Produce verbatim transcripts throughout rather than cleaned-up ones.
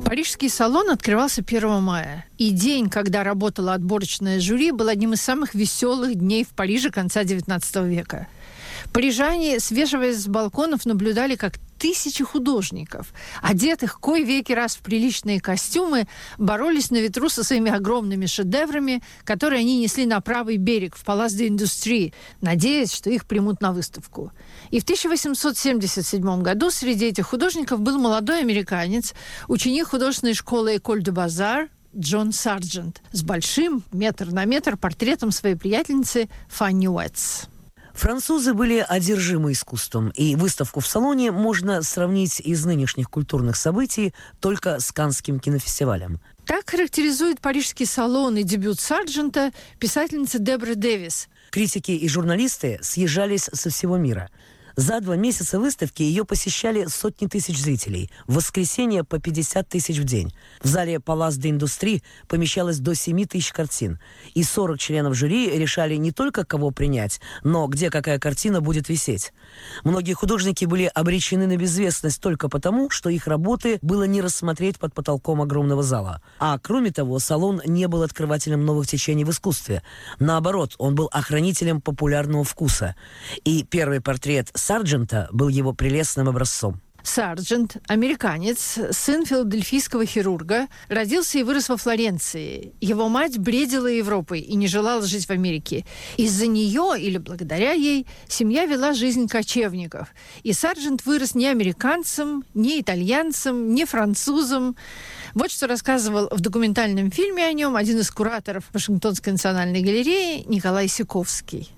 Парижский салон открывался первого мая. И день, когда работало отборочное жюри, был одним из самых веселых дней в Париже конца девятнадцатого века. Парижане, свешиваясь с балконов, наблюдали, как тысячи художников, одетых кой веки раз в приличные костюмы, боролись на ветру со своими огромными шедеврами, которые они несли на правый берег, в Палас де Индустрии, надеясь, что их примут на выставку. И в тысяча восемьсот семьдесят седьмом году среди этих художников был молодой американец, ученик художественной школы Эколь де Базар Джон Сарджент с большим, метр на метр, портретом своей приятельницы Фанни Уэтс. Французы были одержимы искусством, и выставку в салоне можно сравнить из нынешних культурных событий только с Каннским кинофестивалем. Так характеризует парижский салон и дебют Сарджента писательница Дебра Дэвис. Критики и журналисты съезжались со всего мира. За два месяца выставки ее посещали сотни тысяч зрителей. В воскресенье по пятьдесят тысяч в день. В зале Палас де Индустрии помещалось до семи тысяч картин. И сорок членов жюри решали не только кого принять, но где какая картина будет висеть. Многие художники были обречены на безвестность только потому, что их работы было не рассмотреть под потолком огромного зала. А кроме того, салон не был открывателем новых течений в искусстве. Наоборот, он был охранителем популярного вкуса. И первый портрет Сарджента был его прелестным образцом. Сарджент, американец, сын филадельфийского хирурга, родился и вырос во Флоренции. Его мать бредила Европой и не желала жить в Америке. Из-за нее, или благодаря ей, семья вела жизнь кочевников. И Сарджент вырос не американцем, не итальянцем, не французом. Вот что рассказывал в документальном фильме о нем один из кураторов Вашингтонской национальной галереи Николай Сиковский.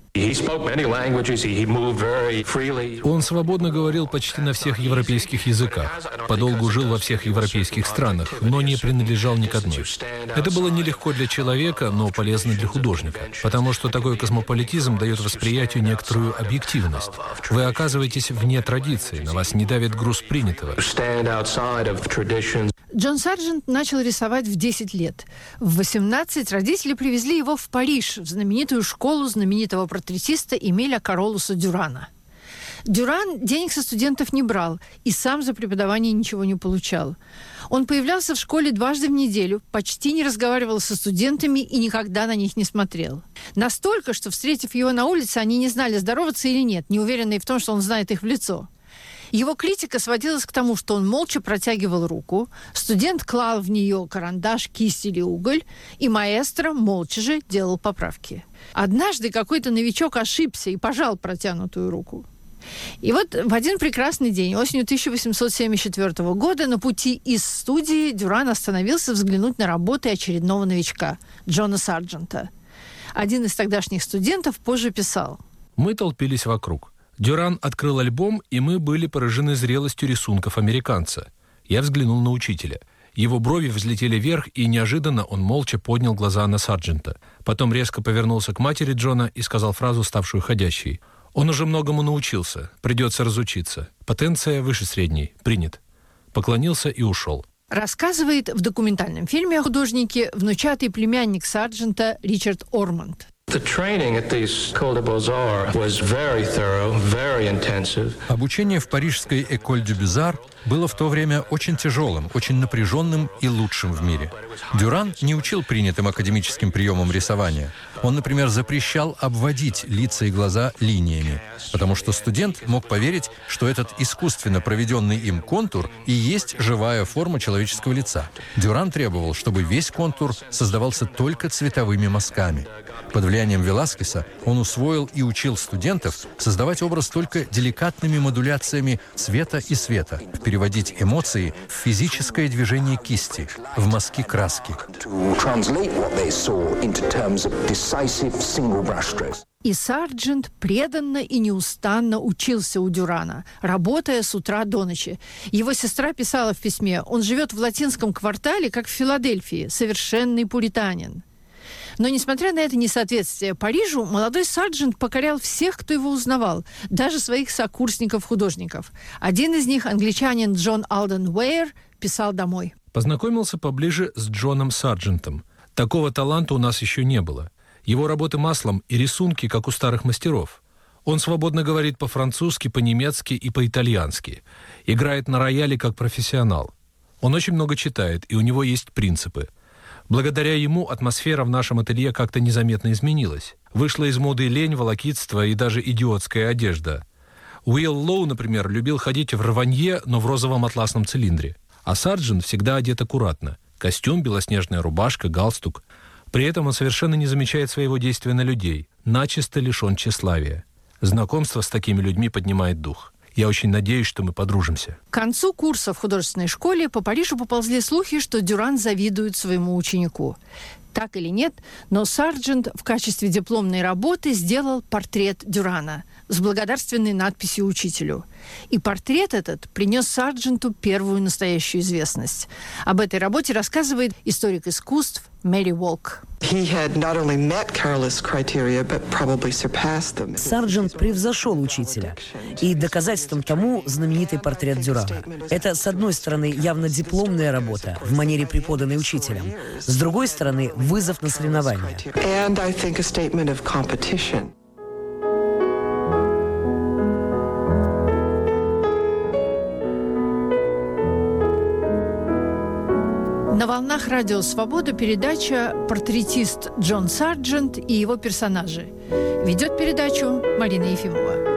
Он свободно говорил почти на всех европейских языках, подолгу жил во всех европейских странах, но не принадлежал ни к одной. Это было нелегко для человека, но полезно для художника, потому что такой космополитизм дает восприятию некоторую объективность. Вы оказываетесь вне традиции, на вас не давит груз принятого. Джон Сарджент начал рисовать в десять лет. В восемнадцать родители привезли его в Париж, в знаменитую школу знаменитого портретиста Эмиля Каролуса Дюрана. Дюран денег со студентов не брал и сам за преподавание ничего не получал. Он появлялся в школе дважды в неделю, почти не разговаривал со студентами и никогда на них не смотрел. Настолько, что, встретив его на улице, они не знали, здороваться или нет, не уверенные в том, что он знает их в лицо. Его критика сводилась к тому, что он молча протягивал руку, студент клал в нее карандаш, кисть или уголь, и маэстро молча же делал поправки. Однажды какой-то новичок ошибся и пожал протянутую руку. И вот в один прекрасный день, осенью тысяча восемьсот семьдесят четвёртого года, на пути из студии Дюран остановился взглянуть на работы очередного новичка, Джона Сарджента. Один из тогдашних студентов позже писал: «Мы толпились вокруг. Дюран открыл альбом, и мы были поражены зрелостью рисунков американца. Я взглянул на учителя. Его брови взлетели вверх, и неожиданно он молча поднял глаза на Сарджента. Потом резко повернулся к матери Джона и сказал фразу, ставшую ходящей. Он уже многому научился, придется разучиться. Потенция выше средней, принят. Поклонился и ушел». Рассказывает в документальном фильме о художнике внучатый племянник Сарджента Ричард Орманд. Обучение в парижской Эколь де Базар было в то время очень тяжелым, очень напряженным и лучшим в мире. Дюран не учил принятым академическим приемам рисования. Он, например, запрещал обводить лица и глаза линиями, потому что студент мог поверить, что этот искусственно проведенный им контур и есть живая форма человеческого лица. Дюран требовал, чтобы весь контур создавался только цветовыми мазками. Под влиянием Веласкеса он усвоил и учил студентов создавать образ только деликатными модуляциями цвета и света, переводить эмоции в физическое движение кисти, в мазки краски. И Сарджент преданно и неустанно учился у Дюрана, работая с утра до ночи. Его сестра писала в письме: «Он живет в латинском квартале, как в Филадельфии, совершенный пуританин». Но, несмотря на это несоответствие Парижу, молодой Сарджент покорял всех, кто его узнавал, даже своих сокурсников-художников. Один из них, англичанин Джон Алден Уэйр, писал домой: «Познакомился поближе с Джоном Сарджентом. Такого таланта у нас еще не было. Его работы маслом и рисунки, как у старых мастеров. Он свободно говорит по-французски, по-немецки и по-итальянски. Играет на рояле как профессионал. Он очень много читает, и у него есть принципы. Благодаря ему атмосфера в нашем ателье как-то незаметно изменилась. Вышла из моды лень, волокитство и даже идиотская одежда. Уилл Лоу, например, любил ходить в рванье, но в розовом атласном цилиндре. А Сарджент всегда одет аккуратно. Костюм, белоснежная рубашка, галстук. При этом он совершенно не замечает своего действия на людей. Начисто лишен тщеславия. Знакомство с такими людьми поднимает дух. Я очень надеюсь, что мы подружимся. К концу курса в художественной школе по Парижу поползли слухи, что Дюран завидует своему ученику. Так или нет, но Сарджент в качестве дипломной работы сделал портрет Дюрана с благодарственной надписью учителю. И портрет этот принес Сардженту первую настоящую известность. Об этой работе рассказывает историк искусств Мэри Волк. Сарджент превзошел учителя. И доказательством тому знаменитый портрет Дюрана. Это, с одной стороны, явно дипломная работа в манере, преподанной учителем. С другой стороны, вызов на соревнования. На волнах Радио Свобода передача «Портретист Джон Сарджент и его персонажи». Ведет передачу Марина Ефимова.